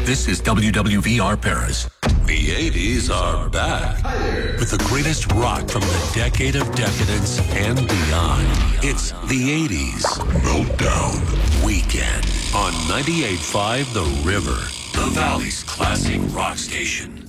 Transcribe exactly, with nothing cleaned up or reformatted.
This is W W V R Paris. The eighties are back with the greatest rock from the decade of decadence and beyond. It's the eighties Meltdown Weekend on ninety-eight point five The River, the Valley's classic rock station.